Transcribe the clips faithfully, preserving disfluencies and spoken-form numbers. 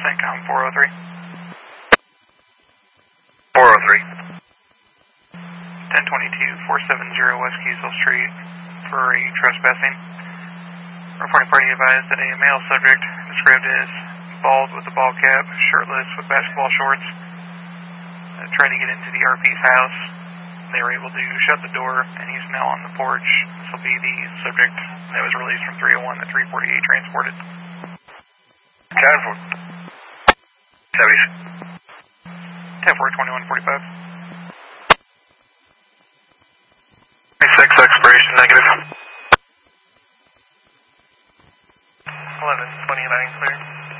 CENTCOM four oh three. four oh three. ten twenty-two, four seventy West Keysville Street for a trespassing. Reporting party advised that a male subject described as bald with a ball cap, shirtless with basketball shorts, uh, tried to get into the R P's house. They were able to shut the door, and he's now on the porch. This will be the subject that was released from three oh one to three forty-eight transported. ten four. seventy. ten four, twenty-one forty-five. twenty-six, expiration negative. eleven twenty-nine clear.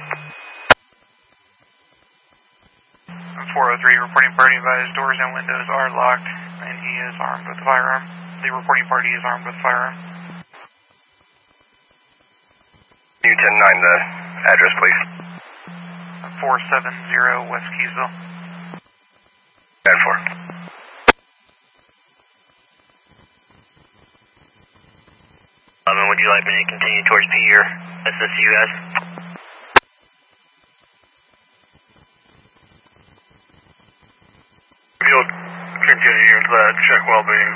four oh three, reporting party advised doors and windows are locked, and he is armed with a firearm. The reporting party is armed with a firearm. U ten nine, the address, please. four seventy West Keysville. ten four. eleven, would you like me to continue towards P or assist you guys? You'll continue to that, check well-being.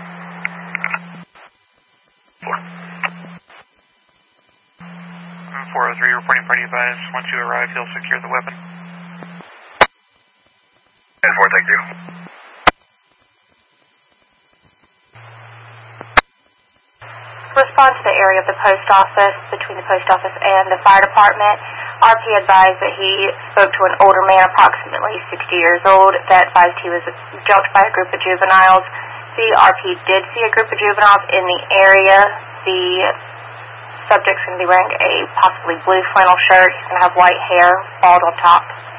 four. four oh three, reporting party advised. Once you arrive, he'll secure the weapon. ten four, thank you. Respond to the area of the post office, between the post office and the fire department. R P advised that he spoke to an older man, approximately sixty years old, that advised he was jumped by a group of juveniles. The R P did see a group of juveniles in the area. The subject's going to be wearing a possibly blue flannel shirt. He's going to have white hair, bald on top.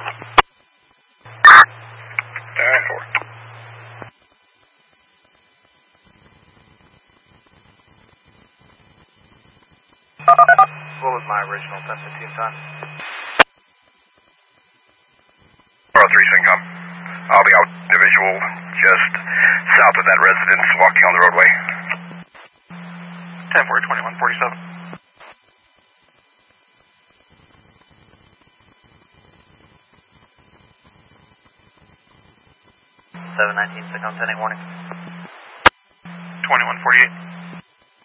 ten four. What was my original ten fifteen time? four oh three, CENTCOM. I'll be out individual just south of that residence, walking on the roadway. ten four, twenty-one forty-seven. seven nineteen, CENTCOM ten eight warning. twenty-one forty-eight.